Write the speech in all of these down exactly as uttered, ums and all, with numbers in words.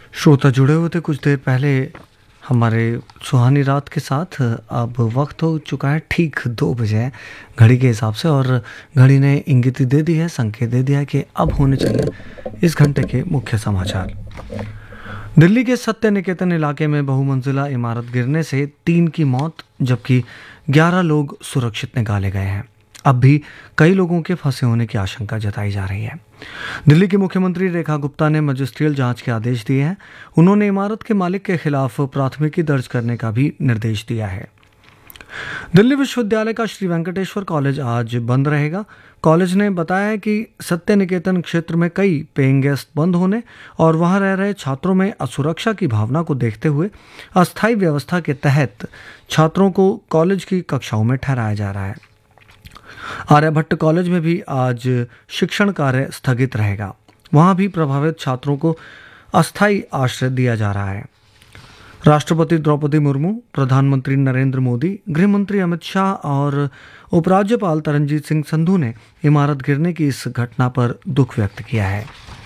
श्रोता जुड़े हुए थे कुछ देर पहले हमारे सुहानी रात के साथ। अब वक्त हो चुका है ठीक दो बजे घड़ी के हिसाब से, और घड़ी ने इंगित दे दी है, संकेत दे दिया है कि अब होने चाहिए इस घंटे के मुख्य समाचार। दिल्ली के सत्य निकेतन इलाके में बहुमंजिला इमारत गिरने से तीन की मौत जबकि ग्यारह लोग सुरक्षित निकाले गए हैं। अब भी कई लोगों के फंसे होने की आशंका जताई जा रही है। दिल्ली की मुख्यमंत्री रेखा गुप्ता ने मजिस्ट्रियल जांच के आदेश दिए हैं। उन्होंने इमारत के मालिक के खिलाफ प्राथमिकी दर्ज करने का भी निर्देश दिया है। दिल्ली विश्वविद्यालय का श्री वेंकटेश्वर कॉलेज आज बंद रहेगा। कॉलेज ने बताया है कि सत्य निकेतन क्षेत्र में कई पेइंग गेस्ट बंद होने और वहां रह रहे छात्रों में असुरक्षा की भावना को देखते हुए अस्थायी व्यवस्था के तहत छात्रों को कॉलेज की कक्षाओं में ठहराया जा रहा है। आर्यभट्ट कॉलेज में भी आज शिक्षण कार्य स्थगित रहेगा। वहां भी प्रभावित छात्रों को अस्थायी आश्रय दिया जा रहा है। राष्ट्रपति द्रौपदी मुर्मू, प्रधानमंत्री नरेंद्र मोदी, गृह मंत्री अमित शाह और उपराज्यपाल तरनजीत सिंह संधू ने इमारत गिरने की इस घटना पर दुख व्यक्त किया है।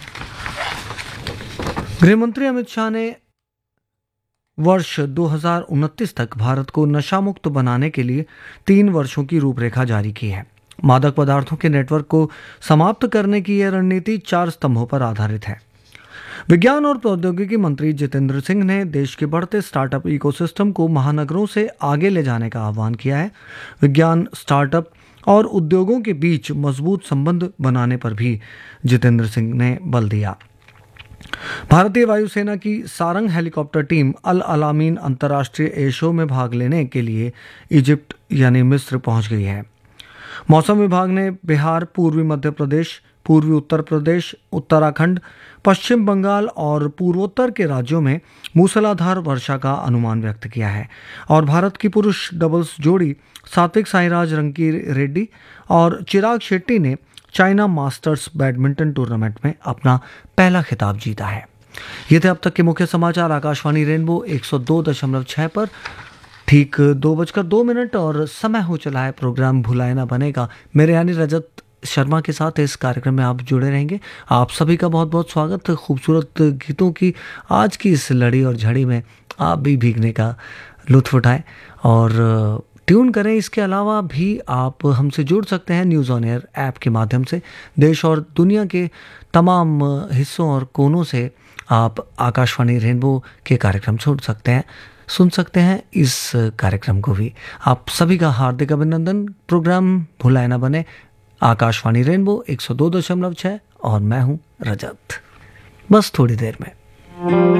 गृह मंत्री अमित शाह ने वर्ष दो हज़ार उनतीस तक भारत को नशा मुक्त बनाने के लिए तीन वर्षों की रूपरेखा जारी की है। मादक पदार्थों के नेटवर्क को समाप्त करने की यह रणनीति चार स्तंभों पर आधारित है। विज्ञान और प्रौद्योगिकी मंत्री जितेंद्र सिंह ने देश के बढ़ते स्टार्टअप इकोसिस्टम को महानगरों से आगे ले जाने का आह्वान किया है। विज्ञान, स्टार्टअप और उद्योगों के बीच मजबूत संबंध बनाने पर भी जितेंद्र सिंह ने बल दिया। भारतीय वायुसेना की सारंग हेलीकॉप्टर टीम अल अलामीन अंतर्राष्ट्रीय एयर शो में भाग लेने के लिए इजिप्ट यानी मिस्र पहुंच गई है। मौसम विभाग ने बिहार, पूर्वी मध्य प्रदेश, पूर्वी उत्तर प्रदेश, उत्तराखंड, पश्चिम बंगाल और पूर्वोत्तर के राज्यों में मूसलाधार वर्षा का अनुमान व्यक्त किया है। और भारत की पुरुष डबल्स जोड़ी सात्विक साईराज रंकी रेड्डी और चिराग शेट्टी ने चाइना मास्टर्स बैडमिंटन टूर्नामेंट में अपना पहला खिताब जीता है। ये थे अब तक के मुख्य समाचार। आकाशवाणी रेनबो एक सौ दो दशमलव छह पर ठीक दो बजकर दो मिनट और समय हो चला है प्रोग्राम भुलाए ना बनेगा। मेरे यानी रजत शर्मा के साथ इस कार्यक्रम में आप जुड़े रहेंगे। आप सभी का बहुत बहुत स्वागत। खूबसूरत गीतों की आज की इस लड़ी और झड़ी में आप भी भीगने का लुत्फ उठाएं और ट्यून करें। इसके अलावा भी आप हमसे जुड़ सकते हैं न्यूज़ ऑन एयर ऐप के माध्यम से। देश और दुनिया के तमाम हिस्सों और कोनों से आप आकाशवाणी रेनबो के कार्यक्रम सुन सकते हैं सुन सकते हैं इस कार्यक्रम को भी। आप सभी का हार्दिक अभिनंदन। प्रोग्राम भुलाए ना बने, आकाशवाणी रेनबो एक सौ दो दशमलव छह और मैं हूं रजत। बस थोड़ी देर में।